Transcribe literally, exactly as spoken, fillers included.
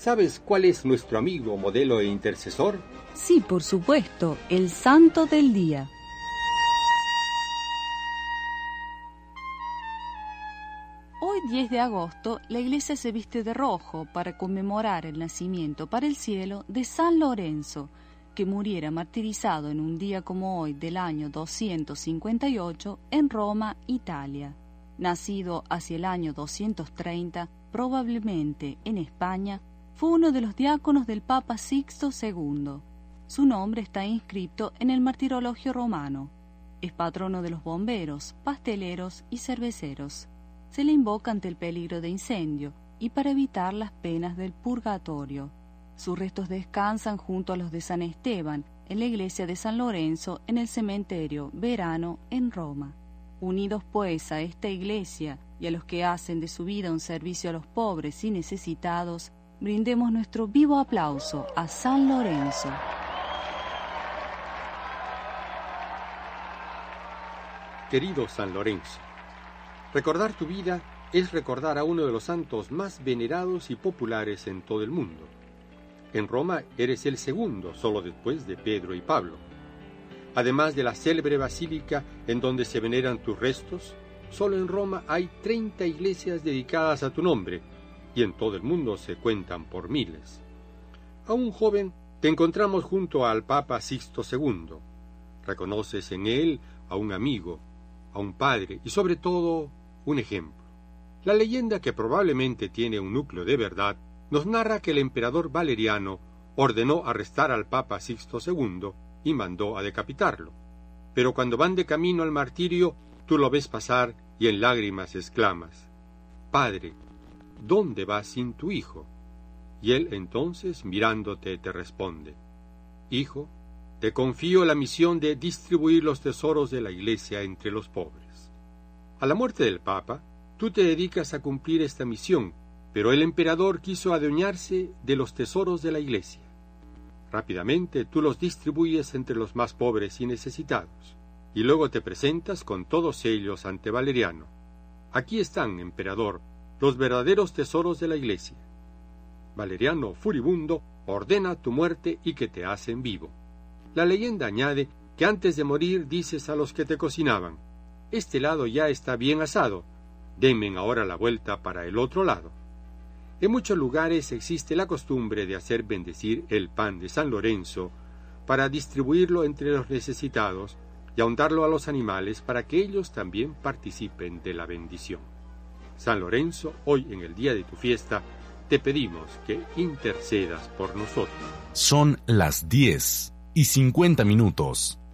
¿Sabes cuál es nuestro amigo, modelo e intercesor? Sí, por supuesto, el santo del día. Hoy, diez de agosto, la iglesia se viste de rojo para conmemorar el nacimiento para el cielo de San Lorenzo, que muriera martirizado en un día como hoy del año doscientos cincuenta y ocho en Roma, Italia. Nacido hacia el año doscientos treinta, probablemente en España, fue uno de los diáconos del Papa Sixto segundo. Su nombre está inscrito en el martirologio romano. Es patrono de los bomberos, pasteleros y cerveceros. Se le invoca ante el peligro de incendio y para evitar las penas del purgatorio. Sus restos descansan junto a los de San Esteban en la iglesia de San Lorenzo en el cementerio Verano en Roma. Unidos pues a esta iglesia y a los que hacen de su vida un servicio a los pobres y necesitados, brindemos nuestro vivo aplauso a San Lorenzo. Querido San Lorenzo, recordar tu vida es recordar a uno de los santos más venerados y populares en todo el mundo. En Roma eres el segundo, solo después de Pedro y Pablo. Además de la célebre basílica en donde se veneran tus restos, solo en Roma hay treinta iglesias dedicadas a tu nombre, y en todo el mundo se cuentan por miles. Aún joven, te encontramos junto al Papa Sixto segundo. Reconoces en él a un amigo, a un padre y sobre todo un ejemplo. La leyenda, que probablemente tiene un núcleo de verdad, nos narra que el emperador Valeriano ordenó arrestar al Papa Sixto segundo y mandó a decapitarlo. Pero cuando van de camino al martirio, tú lo ves pasar y en lágrimas exclamas: «Padre, ¿dónde vas sin tu hijo?». Y él entonces, mirándote, te responde: «Hijo, te confío la misión de distribuir los tesoros de la Iglesia entre los pobres». A la muerte del Papa, tú te dedicas a cumplir esta misión, pero el emperador quiso adueñarse de los tesoros de la Iglesia. Rápidamente tú los distribuyes entre los más pobres y necesitados, y luego te presentas con todos ellos ante Valeriano. «Aquí están, emperador, los verdaderos tesoros de la Iglesia». Valeriano, furibundo, ordena tu muerte y que te hacen vivo. La leyenda añade que antes de morir dices a los que te cocinaban: «Este lado ya está bien asado, denme ahora la vuelta para el otro lado». En muchos lugares existe la costumbre de hacer bendecir el pan de San Lorenzo para distribuirlo entre los necesitados y ahondarlo a los animales para que ellos también participen de la bendición. San Lorenzo, hoy en el día de tu fiesta, te pedimos que intercedas por nosotros. Son las diez y cincuenta minutos.